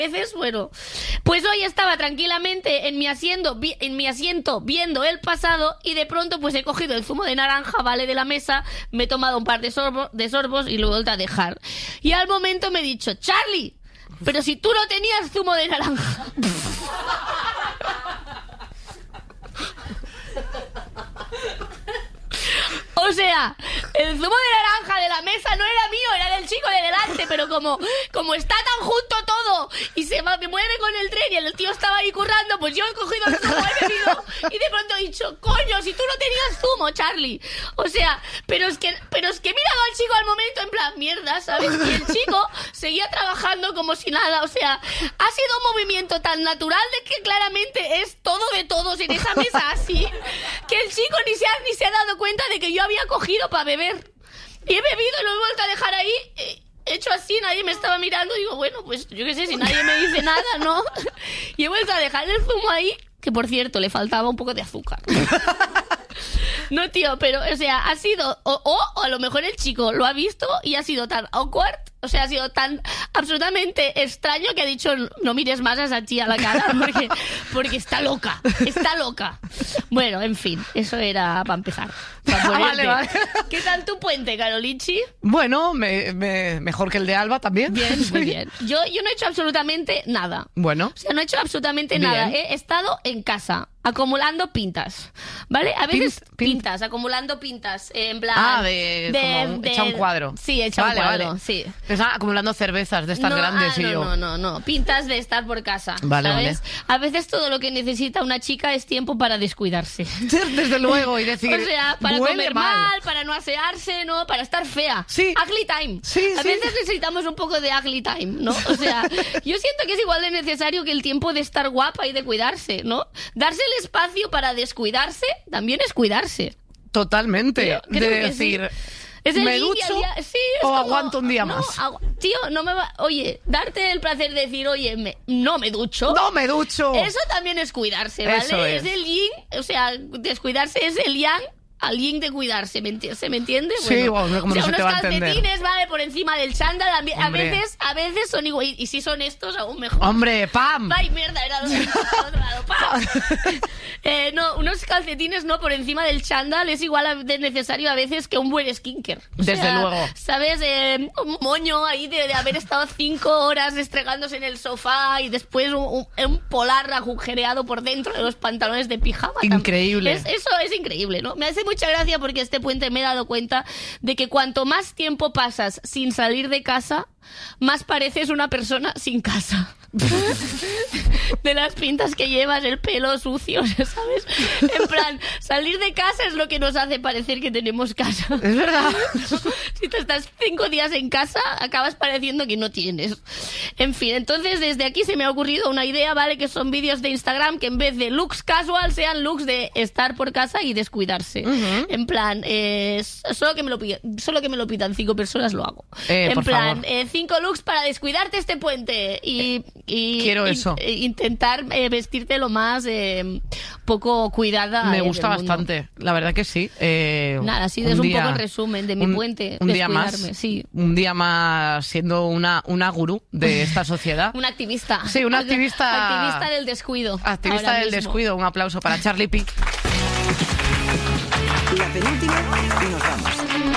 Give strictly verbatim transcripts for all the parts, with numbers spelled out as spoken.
veces, bueno, pues hoy estaba tranquilamente en mi asiento, vi, en mi asiento viendo el pasado y de pronto pues he cogido el zumo de naranja, vale, de la mesa, me he tomado un par de, sorbo, de sorbos y lo he vuelto a dejar. Y al momento me he dicho, Charlie, pero si tú no tenías zumo de naranja. O sea, el zumo de naranja de la mesa no era mío, era del chico de delante, pero como, como está tan junto todo y se va, me mueve con el tren y el tío estaba ahí currando, pues yo he cogido el zumo, he bebido y de pronto he dicho, coño, si tú no tenías zumo, Charlie. O sea, pero es que, pero es que he mirado al chico al momento en plan, mierda, ¿sabes? Y el chico seguía trabajando como si nada, o sea, ha sido un movimiento tan natural de que claramente es todo de todos en esa mesa así, que el chico ni se ha, ni se ha dado cuenta de que yo había cogido para beber. Y he bebido y lo he vuelto a dejar ahí. He hecho así, nadie me estaba mirando. Digo, bueno, pues yo qué sé, si nadie me dice nada, ¿no? Y he vuelto a dejar el zumo ahí, que por cierto, le faltaba un poco de azúcar. No, tío, pero, o sea, ha sido... O, o, o a lo mejor el chico lo ha visto y ha sido tan awkward, o sea, ha sido tan absolutamente extraño que ha dicho, no mires más a esa tía a la cara porque, porque está loca, está loca. Bueno, en fin, eso era para empezar. Para vale, vale. ¿Qué tal tu puente, Carolichi? Bueno, me, me, mejor que el de Alba también. Bien, muy bien. Yo, yo no he hecho absolutamente nada. Bueno. O sea, no he hecho absolutamente bien. nada. He estado en casa, acumulando pintas, ¿vale? A veces Pint, pint. pintas, acumulando pintas, eh, en plan... Ah, de, de, como un, de echa un cuadro. Sí, echa vale, un cuadro, vale. sí. Estaba acumulando cervezas de estas no, grandes ah, y no, yo... No, no, no, pintas de estar por casa, vale, ¿sabes? Vale. A veces todo lo que necesita una chica es tiempo para descuidarse. Desde luego, y decir... O sea, para comer mal. mal, para no asearse, ¿no? Para estar fea. Sí. Ugly time. Sí, a sí. veces necesitamos un poco de ugly time, ¿no? O sea, yo siento que es igual de necesario que el tiempo de estar guapa y de cuidarse, ¿no? Darse el espacio para descuidarse también es cuidarse. Totalmente. Creo, creo de que decir... Sí. Es el ¿Me día, ducho día, sí, es o como, aguanto un día no, más? Agu- tío, no me va... Oye, darte el placer de decir, oye, me, no me ducho. ¡No me ducho! Eso también es cuidarse, ¿vale? Eso es. Es el yin, o sea, descuidarse es el yang al yin de cuidarse, ¿me enti- ¿se me entiende? Sí, Bueno, bueno, como o sea, no se te unos va a entender. calcetines, ¿vale? Por encima del chándal, a, a Hombre. veces, a veces son igual, y, y si son estos, aún mejor. ¡Hombre, pam! ¡Ay, mierda! Era del otro lado. ¡Pam! eh, no, unos calcetines, no, por encima del chándal es igual a- de necesario a veces que un buen skincare. O Desde sea, luego. ¿Sabes? Eh, un moño ahí de, de haber estado cinco horas estregándose en el sofá y después un, un, un polar agujereado por dentro de los pantalones de pijama. Increíble. Es, eso es increíble, ¿no? Me hace mucha gracia porque este puente me he dado cuenta de que cuanto más tiempo pasas sin salir de casa, más pareces una persona sin casa. De las pintas que llevas, el pelo sucio, ¿sabes? En plan, salir de casa es lo que nos hace parecer que tenemos casa. Es verdad. Si te estás cinco días en casa, acabas pareciendo que no tienes. En fin, entonces desde aquí se me ha ocurrido una idea, ¿vale? Que son vídeos de Instagram que en vez de looks casual sean looks de estar por casa y descuidarse. Uh-huh. En plan, eh, solo que me lo pidan, solo que me lo pidan cinco personas lo hago. Eh, en por plan, favor. eh, cinco looks para descuidarte este puente y, y Quiero in- eso. eh, intentar eh, vestirte lo más eh, poco cuidada. Me eh, gusta del mundo. bastante, la verdad que sí. Eh, Nada, así es un poco el resumen de mi un, puente, Un día más, descuidarme, sí. un día más siendo una, una gurú de esta sociedad. Una activista. Sí, una activista- Activista del descuido. Activista ahora del mismo. descuido. Un aplauso para Charlie P. La penúltima y nos vamos.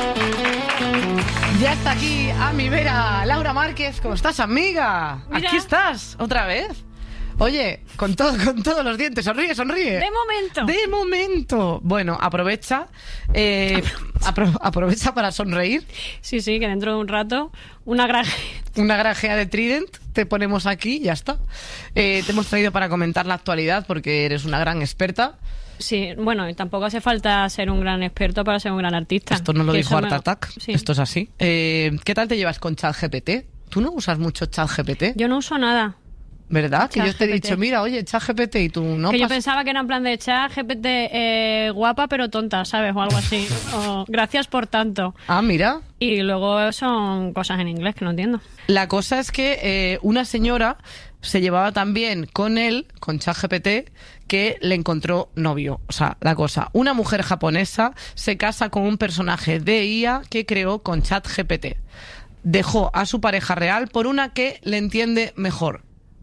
Ya está aquí a mi vera Laura Márquez. ¿Cómo estás, amiga? Mira. Aquí estás, otra vez. Oye, con todo, con todos los dientes, sonríe, sonríe. De momento. De momento. Bueno, aprovecha, eh, apro- aprovecha para sonreír. Sí, sí, que dentro de un rato una gran... Una granjea de Trident, te ponemos aquí y ya está. Eh, te hemos traído para comentar la actualidad porque eres una gran experta. Sí, bueno, y tampoco hace falta ser un gran experto para ser un gran artista. Esto no lo Que dijo eso Art me- Attack, Sí. esto es así. Eh, ¿Qué tal te llevas con ChatGPT? ¿Tú no usas mucho ChatGPT? Yo no uso nada. ¿Verdad? Que yo te he ChatGPT. dicho, mira, oye, ChatGPT y tú no. que yo pas- pensaba que era en plan de chat G P T eh, guapa pero tonta, ¿sabes? O algo así. O gracias por tanto. Ah, mira. Y luego son cosas en inglés que no entiendo. La cosa es que eh, una señora se llevaba tan bien con él, con ChatGPT, que le encontró novio. O sea, la cosa, una mujer japonesa se casa con un personaje de I A que creó con ChatGPT. Dejó a su pareja real por una que le entiende mejor.